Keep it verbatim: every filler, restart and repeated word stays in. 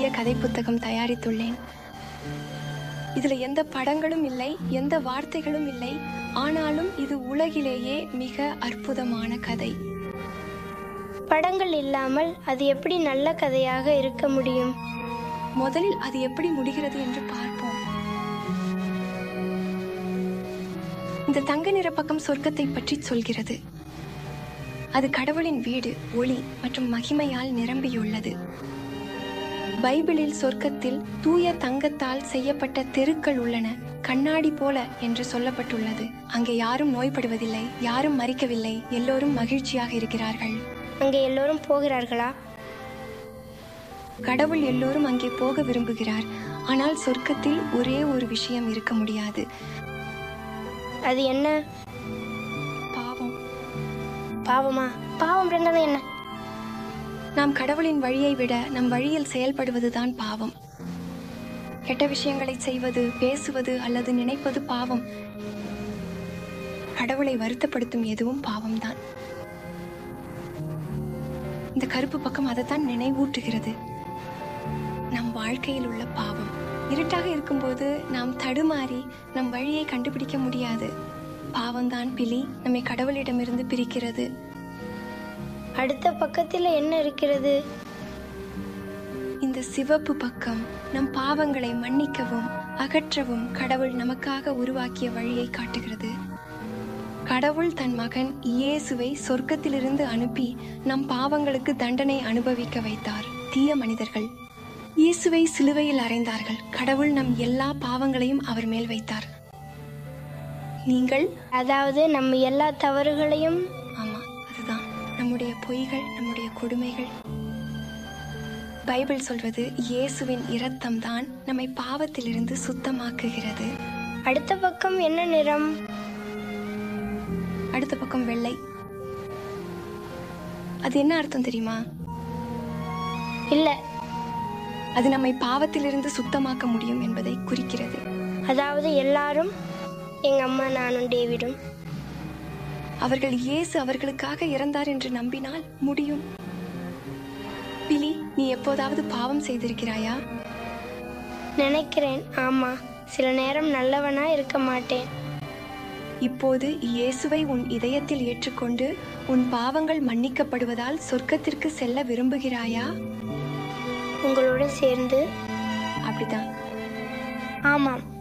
புதிய கதை புத்தகம் தயாரித்துள்ளேன். இதுல எந்த படங்களும் இல்லை, எந்த வார்த்தைகளும் இல்லை. ஆனாலும் இது உலகிலேயே மிக அற்புதமான கதை. படங்கள் இல்லாமல் அது எப்படி நல்ல கதையாக இருக்க முடியும்? முதலில் அது எப்படி முடிகிறது என்று பார்ப்போம். இந்த தங்க நிற பக்கம் சொர்க்கத்தை பற்றி சொல்கிறது. அது கடவுளின் வீடு, ஒளி மற்றும் மகிமையால் நிரம்பியுள்ளது. பைபிளில் சொர்க்கத்தில் தூய தங்கத்தால் செய்யப்பட்ட தெருக்கள் உள்ளன, கண்ணாடி போல என்று சொல்லப்பட்டுள்ளது. அங்கே யாரும் நோய்படுவதில்லை, யாரும் மரிக்கவில்லை, எல்லோரும் மகிழ்ச்சியாக இருக்கிறார்கள். அங்கே எல்லோரும் போகிறார்களா? கடவுள் எல்லோரும் அங்கே போக விரும்புகிறார். ஆனால் சொர்க்கத்தில் ஒரே ஒரு விஷயம் இருக்க முடியாது. அது என்ன? பாவம். பாவமா? பாவம் என்றது என்ன? நாம் கடவுளின் வழியை விட நம் வழியில் செயல்படுவதுதான் பாவம். கெட்ட விஷயங்களை செய்வது, பேசுவது அல்லது நினைப்பது பாவம். கடவுளை வருத்தப்படுத்தும் எதுவும் பாவம்தான். இந்த கருப்பு பக்கம் அதைத்தான் நினைவூட்டுகிறது. நம் வாழ்க்கையில் உள்ள பாவம். இருட்டாக இருக்கும்போது நாம் தடுமாறி நம் வழியை கண்டுபிடிக்க முடியாது. பாவம்தான் பிலி நம்மை கடவுளிடமிருந்து பிரிக்கிறது. அடுத்த பக்கத்தில் என்ன இருக்கிறது? இந்த சிவப்பு பக்கம் நம் பாவங்களை மன்னிக்கவும் அகற்றவும் கடவுள் நமக்காக உருவாக்கிய வழியை காட்டுகிறது. கடவுள் தன் மகன் இயேசுவை சொர்க்கத்திலிருந்து அனுப்பி நம் பாவங்களுக்கு தண்டனை அனுபவிக்க வைத்தார். தீய மனிதர்கள் இயேசுவை சிலுவையில் அறைந்தார்கள். கடவுள் நம் எல்லா பாவங்களையும் அவர் மேல் வைத்தார். நீங்கள், அதாவது நம்ம எல்லா தவறுகளையும். ஆமா, அதுதான் நம்முடைய பொய்கள், நம்முடைய கொடுமைகள். பைபிள் சொல்வது இயேசுவின் இரத்தம் தான் நம்மை பாவத்திலிருந்து சுத்தமாக்குகிறது. அடுத்த பக்கம் என்ன நிறம்? அடுத்த பக்கம் வெள்ளை. அது என்ன அர்த்தம் தெரியுமா? இல்ல. அது நம்மை பாவத்திலிருந்து சுத்தமாக்க முடியும் என்பதை குறிக்கிறது. அதாவது எல்லாரும், எங்க அம்மா, நானும், டேவிடும், அவர்கள் இயேசு அவர்களுக்காக இறந்தார் என்று நம்பினால் முடியும். பிலி, நீ எப்போதாவது பாவம் செய்திருக்கிறாயா? நினைக்கிறேன். ஆமா, சில நேரம் நல்லவனா இருக்க மாட்டேன். இப்போது இயேசுவை உன் இதயத்தில் ஏற்றுக்கொண்டு உன் பாவங்கள் மன்னிக்கப்படுவதால் சொர்க்கத்திற்கு செல்ல விரும்புகிறாயா? உங்களோட சேர்ந்து. அப்படிதான். ஆமாம்.